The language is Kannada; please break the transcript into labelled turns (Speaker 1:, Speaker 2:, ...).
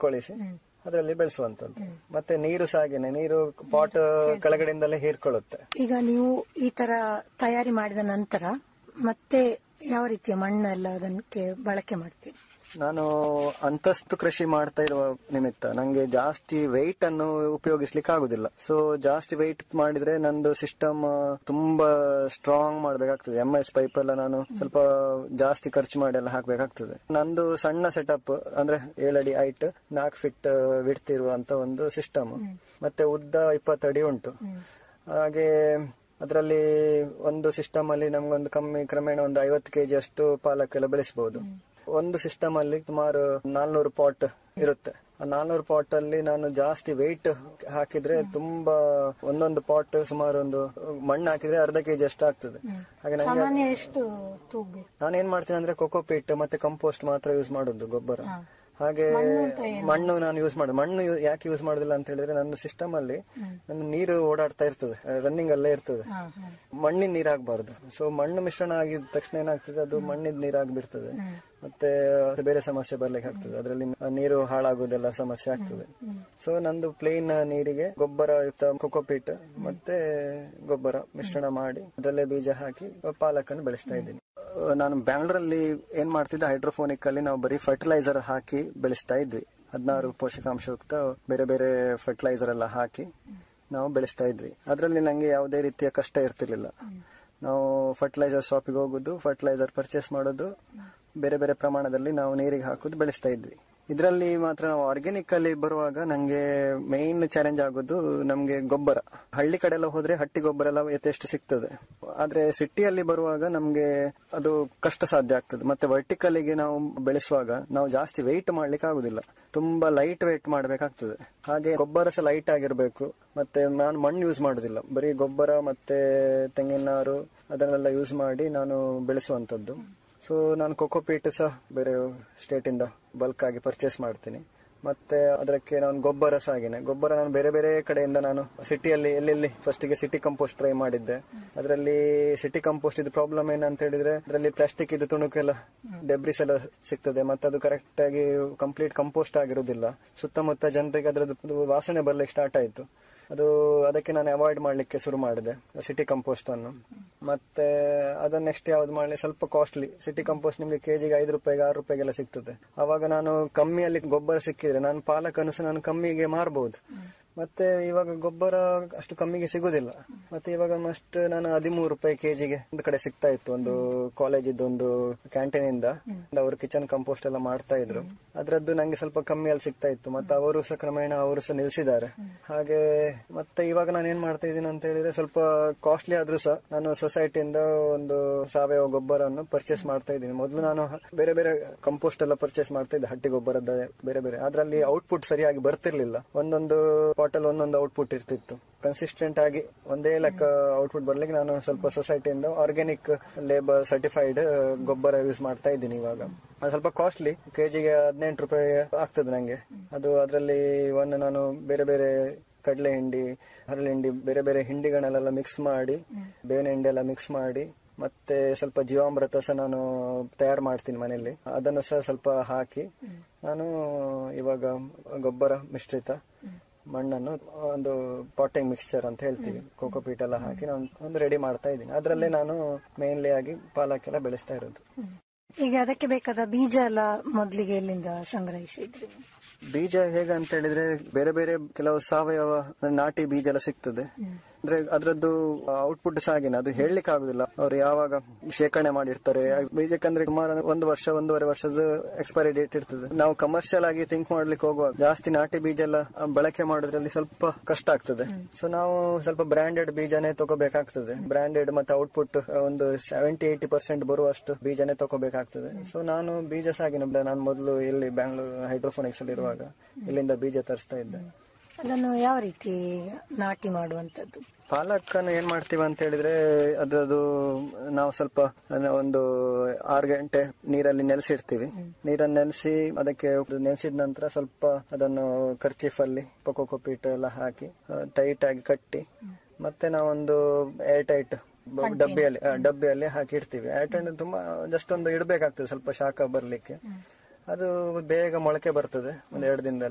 Speaker 1: ಮುಚ್ಕೊಳಿಸಿ ಅದರಲ್ಲಿ ಬೆಳೆಸುವಂತದ್ದು. ಮತ್ತೆ ನೀರು ಸಾಗೇನೆ, ನೀರು ಪಾಟ್ ಕೆಳಗಡೆಯಿಂದಲೇ ಹೀರ್ಕೊಳ್ಳುತ್ತೆ.
Speaker 2: ಈಗ ನೀವು ಈ ತರ ತಯಾರಿ ಮಾಡಿದ ನಂತರ ಮತ್ತೆ ಯಾವ ರೀತಿಯ ಮಣ್ಣೆಲ್ಲ ಅದಕ್ಕೆ ಬಳಕೆ ಮಾಡ್ತೀರಿ?
Speaker 1: ನಾನು ಅಂತಸ್ತು ಕೃಷಿ ಮಾಡ್ತಾ ಇರುವ ನಿಮಿತ್ತ ನಂಗೆ ಜಾಸ್ತಿ ವೆಯ್ಟ್ ಅನ್ನು ಉಪಯೋಗಿಸ್ಲಿಕ್ಕೆ ಆಗುದಿಲ್ಲ. ಸೊ ಜಾಸ್ತಿ ವೆಯ್ಟ್ ಮಾಡಿದ್ರೆ ನಂದು ಸಿಸ್ಟಮ್ ತುಂಬಾ ಸ್ಟ್ರಾಂಗ್ ಮಾಡ್ಬೇಕಾಗ್ತದೆ. MS ಪೈಪ್ ಎಲ್ಲ ನಾನು ಸ್ವಲ್ಪ ಜಾಸ್ತಿ ಖರ್ಚು ಮಾಡಿ ಎಲ್ಲ ಹಾಕ್ಬೇಕಾಗ್ತದೆ. ನಂದು ಸಣ್ಣ ಸೆಟಪ್ ಅಂದ್ರೆ 7 ಅಡಿ ಹೈಟ್ 4 ಫೀಟ್ ವಿಡ್ತ್ ಇರುವಂತ ಒಂದು ಸಿಸ್ಟಮ್. ಮತ್ತೆ ಉದ್ದ 20 ಅಡಿ ಉಂಟು. ಹಾಗೆ ಅದರಲ್ಲಿ ಒಂದು ಸಿಸ್ಟಮ್ ಅಲ್ಲಿ ನಮ್ಗೊಂದು ಕ್ರಮೇಣ ಒಂದು 50 kg ಅಷ್ಟು ಪಾಲಕ್ಕೆಲ್ಲ ಬೆಳೆಸಬಹುದು. ಒಂದು ಸಿಸ್ಟಮ್ ಅಲ್ಲಿ ಸುಮಾರು 400 ಪಾಟ್ ಇರುತ್ತೆ. ಆ 400 ಪಾಟ್ ಅಲ್ಲಿ ನಾನು ಜಾಸ್ತಿ ವೆಯ್ಟ್ ಹಾಕಿದ್ರೆ ತುಂಬಾ ಒಂದೊಂದು ಪಾಟ್ ಸುಮಾರು ಒಂದು ಮಣ್ಣು ಹಾಕಿದ್ರೆ ಅರ್ಧ kg ಅಷ್ಟು ಆಗ್ತದೆ. ಹಾಗೆ ನಂಗೆ ನಾನೇನ್ ಮಾಡ್ತೀನಿ ಅಂದ್ರೆ ಕೊಕೋಪೀಟ್ ಮತ್ತೆ ಕಂಪೋಸ್ಟ್ ಮಾತ್ರ ಯೂಸ್ ಮಾಡುದು ಗೊಬ್ಬರ. ಹಾಗೆ ಮಣ್ಣು ನಾನು ಯೂಸ್ ಮಾಡುದು. ಮಣ್ಣು ಯಾಕೆ ಯೂಸ್ ಮಾಡುದಿಲ್ಲ ಅಂತ ಹೇಳಿದ್ರೆ ನನ್ನ ಸಿಸ್ಟಮ್ ಅಲ್ಲಿ ನನ್ನ ನೀರು ಓಡಾಡ್ತಾ ಇರ್ತದೆ, ರನ್ನಿಂಗ್ ಅಲ್ಲೇ ಇರ್ತದೆ. ಮಣ್ಣಿನ ನೀರಾಗಬಾರ್ದು. ಸೊ ಮಣ್ಣು ಮಿಶ್ರಣ ಆಗಿದ ತಕ್ಷಣ ಏನಾಗ್ತದೆ, ಅದು ಮಣ್ಣಿನ ನೀರಾಗ್ಬಿಡ್ತದೆ. ಮತ್ತೆ ಬೇರೆ ಸಮಸ್ಯೆ ಬರ್ಲಿಕ್ಕೆ ಆಗ್ತದೆ. ಅದರಲ್ಲಿ ನೀರು ಹಾಳಾಗುದೆಲ್ಲ ಸಮಸ್ಯೆ ಆಗ್ತದೆ. ಸೊ ನಂದು ಪ್ಲೇನ್ ನೀರಿಗೆ ಗೊಬ್ಬರ ಯುಕ್ತ ಕೊಕೋಪೀಟ್ ಮತ್ತೆ ಗೊಬ್ಬರ ಮಿಶ್ರಣ ಮಾಡಿ ಅದರಲ್ಲೇ ಬೀಜ ಹಾಕಿ ಪಾಲಕನ್ನು ಬೆಳೆಸ್ತಾ ಇದ್ದೀನಿ. ನಾನು ಬ್ಯಾಂಗ್ಳೂರಲ್ಲಿ ಏನ್ ಮಾಡ್ತಿದ್ದೆ, ಹೈಡ್ರೋಫೋನಿಕ್ ಅಲ್ಲಿ ನಾವು ಬರೀ ಫರ್ಟಿಲೈಸರ್ ಹಾಕಿ ಬೆಳೆಸ್ತಾ ಇದ್ವಿ. 16 ಪೋಷಕಾಂಶಯುಕ್ತ ಬೇರೆ ಬೇರೆ ಫರ್ಟಿಲೈಸರ್ ಎಲ್ಲ ಹಾಕಿ ನಾವು ಬೆಳೆಸ್ತಾ ಇದ್ವಿ. ಅದರಲ್ಲಿ ನಂಗೆ ಯಾವುದೇ ರೀತಿಯ ಕಷ್ಟ ಇರ್ತಿರ್ಲಿಲ್ಲ. ನಾವು ಫರ್ಟಿಲೈಸರ್ ಶಾಪಿಗೆ ಹೋಗುದು, ಫರ್ಟಿಲೈಸರ್ ಪರ್ಚೇಸ್ ಮಾಡೋದು, ಬೇರೆ ಬೇರೆ ಪ್ರಮಾಣದಲ್ಲಿ ನಾವು ನೀರಿಗೆ ಹಾಕುದು, ಬೆಳೆಸ್ತಾ ಇದ್ವಿ. ಇದರಲ್ಲಿ ಮಾತ್ರ ನಾವು ಆರ್ಗ್ಯಾನಿಕ್ ಅಲ್ಲಿ ಬರುವಾಗ ನಂಗೆ ಮೇನ್ ಚಾಲೆಂಜ್ ಆಗೋದು ನಮ್ಗೆ ಗೊಬ್ಬರ. ಹಳ್ಳಿ ಕಡೆ ಎಲ್ಲ ಹೋದ್ರೆ ಹಟ್ಟಿ ಗೊಬ್ಬರ ಎಲ್ಲ ಯಥೇಷ್ಟು ಸಿಗ್ತದೆ. ಆದ್ರೆ ಸಿಟಿಯಲ್ಲಿ ಬರುವಾಗ ನಮ್ಗೆ ಅದು ಕಷ್ಟ ಸಾಧ್ಯ ಆಗ್ತದೆ. ಮತ್ತೆ ವರ್ಟಿಕಲಿಗೆ ನಾವು ಬೆಳೆಸುವಾಗ ನಾವು ಜಾಸ್ತಿ ವೆಯ್ಟ್ ಮಾಡ್ಲಿಕ್ಕೆ ಆಗುದಿಲ್ಲ, ತುಂಬಾ ಲೈಟ್ ವೆಯ್ಟ್ ಮಾಡ್ಬೇಕಾಗ್ತದೆ. ಹಾಗೆ ಗೊಬ್ಬರ ಸಹ ಲೈಟ್ ಆಗಿರ್ಬೇಕು. ಮತ್ತೆ ನಾನು ಮಣ್ಣು ಯೂಸ್ ಮಾಡುದಿಲ್ಲ, ಬರೀ ಗೊಬ್ಬರ ಮತ್ತೆ ತೆಂಗಿನಾರು ಅದನ್ನೆಲ್ಲ ಯೂಸ್ ಮಾಡಿ ನಾನು ಬೆಳೆಸುವಂತದ್ದು. ಸೊ ನಾನು ಕೊಕೋಪೀಟ್ ಸಹ ಬೇರೆ ಸ್ಟೇಟ್ ಇಂದ ಬಲ್ಕ್ ಆಗಿ ಪರ್ಚೇಸ್ ಮಾಡ್ತೀನಿ. ಮತ್ತೆ ಅದಕ್ಕೆ ನಾನು ಗೊಬ್ಬರ ಸಹ ಹಾಗೇನೆ, ಗೊಬ್ಬರ ನಾನು ಬೇರೆ ಬೇರೆ ಕಡೆಯಿಂದ ನಾನು ಸಿಟಿಯಲ್ಲಿ ಎಲ್ಲೆಲ್ಲಿ ಫಸ್ಟ್ ಗೆ ಸಿಟಿ ಕಂಪೋಸ್ಟ್ ಟ್ರೈ ಮಾಡಿದ್ದೆ. ಅದರಲ್ಲಿ ಸಿಟಿ ಕಂಪೋಸ್ಟ್ ಇದು ಪ್ರಾಬ್ಲಮ್ ಏನಂತ ಹೇಳಿದ್ರೆ ಅದರಲ್ಲಿ ಪ್ಲಾಸ್ಟಿಕ್ ಇದು ತುಣುಕೆಲ್ಲ ಡೆಬ್ರಿಸ್ ಎಲ್ಲ ಸಿಗ್ತದೆ. ಮತ್ತೆ ಅದು ಕರೆಕ್ಟ್ ಆಗಿ ಕಂಪ್ಲೀಟ್ ಕಂಪೋಸ್ಟ್ ಆಗಿರುವುದಿಲ್ಲ. ಸುತ್ತಮುತ್ತ ಜನರಿಗೆ ಅದರದ್ದು ವಾಸನೆ ಬರ್ಲಿಕ್ಕೆ ಸ್ಟಾರ್ಟ್ ಆಯ್ತು. ಅದಕ್ಕೆ ನಾನು ಅವಾಯ್ಡ್ ಮಾಡ್ಲಿಕ್ಕೆ ಶುರು ಮಾಡಿದೆ ಸಿಟಿ ಕಂಪೋಸ್ಟ್ ಅನ್ನು. ಮತ್ತೆ ಅದನ್ನ ನೆಕ್ಸ್ಟ್ ಯಾವ್ದು ಮಾಡಲಿ, ಸ್ವಲ್ಪ ಕಾಸ್ಟ್ಲಿ ಸಿಟಿ ಕಂಪೋಸ್ಟ್ ನಿಮ್ಗೆ ಕೆಜಿಗೆ 5 ರೂಪಾಯಿಗೆ 6 ರೂಪಾಯಿಗೆಲ್ಲ ಸಿಗ್ತದೆ. ಅವಾಗ ನಾನು ಕಮ್ಮಿಯಲ್ಲಿ ಗೊಬ್ಬರ ಸಿಕ್ಕಿದ್ರೆ ನಾನು ಪಾಲಕನ್ನು ಸಹ ನಾನು ಕಮ್ಮಿಗೆ ಮಾರಬಹುದು. ಮತ್ತೆ ಇವಾಗ ಗೊಬ್ಬರ ಅಷ್ಟು ಕಮ್ಮಿಗೆ ಸಿಗುದಿಲ್ಲ. ಮತ್ತೆ ಇವಾಗ ಮಸ್ಟ್ ನಾನು 13 ರೂಪಾಯಿ ಕೆಜಿಗೆ ಒಂದು ಕಡೆ ಸಿಗ್ತಾ ಇತ್ತು. ಒಂದು ಕಾಲೇಜ್ ಒಂದು ಕ್ಯಾಂಟೀನ್ ಇಂದ ಅವರು ಕಿಚನ್ ಕಂಪೋಸ್ಟ್ ಎಲ್ಲ ಮಾಡ್ತಾ ಇದ್ರು. ಅದ್ರದ್ದು ನಂಗೆ ಸ್ವಲ್ಪ ಕಮ್ಮಿಯಲ್ಲಿ ಸಿಗ್ತಾ ಇತ್ತು. ಮತ್ತೆ ಅವರು ಸಹ ಕ್ರಮೇಣ ಅವರು ಸಹ ನಿಲ್ಸಿದ್ದಾರೆ. ಹಾಗೆ ಮತ್ತೆ ಇವಾಗ ನಾನು ಏನ್ ಮಾಡ್ತಾ ಇದ್ದೀನಿ ಅಂತ ಹೇಳಿದ್ರೆ ಸ್ವಲ್ಪ ಕಾಸ್ಟ್ಲಿ ಆದ್ರೂ ಸಹ ನಾನು ಸೊಸೈಟಿಯಿಂದ ಒಂದು ಸಾವಯವ ಗೊಬ್ಬರವನ್ನು ಪರ್ಚೇಸ್ ಮಾಡ್ತಾ ಇದ್ದೀನಿ. ಮೊದಲು ನಾನು ಬೇರೆ ಬೇರೆ ಕಂಪೋಸ್ಟ್ ಎಲ್ಲ ಪರ್ಚೇಸ್ ಮಾಡ್ತಾ ಇದ್ದೆ, ಹಟ್ಟಿ ಗೊಬ್ಬರದ ಬೇರೆ ಬೇರೆ. ಅದರಲ್ಲಿ ಔಟ್ಪುಟ್ ಸರಿಯಾಗಿ ಬರ್ತಿರ್ಲಿಲ್ಲ. ಒಂದೊಂದು ಬಾಟಲ್ ಒಂದೊಂದು ಔಟ್ಪುಟ್ ಇರ್ತಿತ್ತು. ಕನ್ಸಿಸ್ಟೆಂಟ್ ಆಗಿ ಒಂದೇ ಲೆಕ್ಕ ಔಟ್ಪುಟ್ ಬರ್ಲಿಕ್ಕೆ ನಾನು ಸ್ವಲ್ಪ ಸೊಸೈಟಿಯಿಂದ ಆರ್ಗ್ಯಾನಿಕ್ ಲೇಬರ್ ಸರ್ಟಿಫೈಡ್ ಗೊಬ್ಬರ ಯೂಸ್ ಮಾಡ್ತಾ ಇದ್ದೀನಿ. ಇವಾಗ ಅದು ಸ್ವಲ್ಪ ಕಾಸ್ಟ್ಲಿ, ಕೆಜಿಗೆ 18 ರೂಪಾಯಿ ಆಗ್ತದೆ ನಂಗೆ. ಅದು ಅದರಲ್ಲಿ ನಾನು ಬೇರೆ ಬೇರೆ ಕಡಲೆ ಹಿಂಡಿ, ಹರಳು ಹಿಂಡಿ, ಬೇರೆ ಬೇರೆ ಹಿಂಡಿಗಳನ್ನೆಲ್ಲ ಮಿಕ್ಸ್ ಮಾಡಿ, ಬೇವಿನ ಹಿಂಡಿ ಎಲ್ಲ ಮಿಕ್ಸ್ ಮಾಡಿ, ಮತ್ತೆ ಸ್ವಲ್ಪ ಜೀವಾಮೃತ ಸಹ ನಾನು ತಯಾರು ಮಾಡ್ತೀನಿ ಮನೆಯಲ್ಲಿ. ಅದನ್ನು ಸಹ ಸ್ವಲ್ಪ ಹಾಕಿ ನಾನು ಇವಾಗ ಗೊಬ್ಬರ ಮಿಶ್ರಿತ ಮಣ್ಣನ್ನು ಒಂದು ಪಾಟಿಂಗ್ ಮಿಕ್ಸ್ಚರ್ ಅಂತ ಹೇಳ್ತೀವಿ, ಕೋಕೋಪೀಟ್ ಎಲ್ಲ ಹಾಕಿ ನಾನು ಒಂದು ರೆಡಿ ಮಾಡ್ತಾ ಇದ್ದೀನಿ. ಅದರಲ್ಲೇ ನಾನು ಮೇನ್ಲಿ ಆಗಿ ಪಾಲಕ್ಕೆಲ್ಲ ಬೆಳೆಸ್ತಾ ಇರೋದು.
Speaker 2: ಈಗ ಅದಕ್ಕೆ ಬೇಕಾದ ಬೀಜ ಎಲ್ಲ ಮೊದಲಿಗೆ ಎಲ್ಲಿಂದ ಸಂಗ್ರಹಿಸಿದ್ರಿ?
Speaker 1: ಬೀಜ ಹೇಗಂತ ಹೇಳಿದ್ರೆ ಬೇರೆ ಬೇರೆ ಕೆಲವು ಸಾವಯವ ನಾಟಿ ಬೀಜ ಎಲ್ಲ ಸಿಗ್ತದೆ. ಅಂದ್ರೆ ಅದರದ್ದು ಔಟ್ಪುಟ್ ಸಹ ಹಾಗೇನೆ, ಅದು ಹೇಳಲಿಕ್ಕೆ ಆಗುದಿಲ್ಲ ಅವ್ರು ಯಾವಾಗ ಶೇಖರಣೆ ಮಾಡಿರ್ತಾರೆ. ಬೀಜಕ್ಕಂದ್ರೆ ಸುಮಾರು 1 ವರ್ಷ 1.5 ವರ್ಷದ ಎಕ್ಸ್ಪೈರಿ ಡೇಟ್ ಇರ್ತದೆ. ನಾವು ಕಮರ್ಷಿಯಲ್ ಆಗಿ ಥಿಂಕ್ ಮಾಡ್ಲಿಕ್ಕೆ ಹೋಗುವಾಗ ಜಾಸ್ತಿ ನಾಟಿ ಬೀಜ ಎಲ್ಲ ಬಳಕೆ ಮಾಡೋದ್ರಲ್ಲಿ ಸ್ವಲ್ಪ ಕಷ್ಟ ಆಗ್ತದೆ. ಸೊ ನಾವು ಸ್ವಲ್ಪ ಬ್ರಾಂಡೆಡ್ ಬೀಜನೇ ತಗೋಬೇಕಾಗ್ತದೆ. ಬ್ರಾಂಡೆಡ್ ಮತ್ತೆ ಔಟ್ಪುಟ್ ಒಂದು 70-80% ಬರುವಷ್ಟು ಬೀಜನೇ ತಗೋಬೇಕಾಗ್ತದೆ. ಸೊ ನಾನು ಬೀಜ ಸಾಗಿನ ನಾನು ಮೊದಲು ಇಲ್ಲಿ ಬ್ಯಾಂಗ್ಳೂರ್ ಹೈಡ್ರೋಫೋನಿಕ್ಸ್ ಅಲ್ಲಿ ಇರುವಾಗ ಇಲ್ಲಿಂದ ಬೀಜ ತರಿಸ್ತಾ ಇದ್ದೆ.
Speaker 2: ಅದನ್ನು ಯಾವ ರೀತಿ ನಾಟಿ ಮಾಡುವಂತದ್ದು?
Speaker 1: ಪಾಲಕನ್ನು ಏನ್ ಮಾಡ್ತೀವಿ ಅಂತ ಹೇಳಿದ್ರೆ ಅದು ನಾವು ಸ್ವಲ್ಪ ಒಂದು 6 ಗಂಟೆ ನೀರಲ್ಲಿ ನೆಲೆಸಿಡ್ತೀವಿ. ನೀರನ್ನು ನೆನೆಸಿ ಅದಕ್ಕೆ ನೆನೆಸಿದ ನಂತರ ಸ್ವಲ್ಪ ಅದನ್ನು ಕರ್ಚೀಫ್ ಅಲ್ಲಿ ಕೊಕೋಪೀಟ್ ಎಲ್ಲ ಹಾಕಿ ಟೈಟ್ ಆಗಿ ಕಟ್ಟಿ, ಮತ್ತೆ ನಾವೊಂದು ಏರ್ ಟೈಟ್ ಡಬ್ಬಿಯಲ್ಲಿ ಹಾಕಿ ಇಡ್ತೀವಿ. ಏರ್ ಟೈಟ್ ತುಂಬಾ ಜಸ್ಟ್ ಒಂದು ಇಡಬೇಕಾಗ್ತದೆ ಸ್ವಲ್ಪ ಶಾಖ ಬರ್ಲಿಕ್ಕೆ. ಅದು ಬೇಗ ಮೊಳಕೆ ಬರ್ತದೆ, 1-2 ದಿನದಲ್ಲಿ.